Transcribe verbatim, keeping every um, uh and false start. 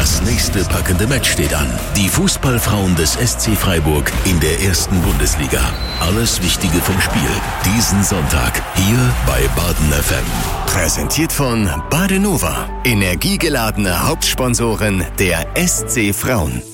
Das nächste packende Match steht an. Die Fußballfrauen des S C Freiburg in der ersten Bundesliga. Alles Wichtige vom Spiel. Diesen Sonntag hier bei Baden F M. Präsentiert von Badenova. Energiegeladene Hauptsponsorin der S C Frauen.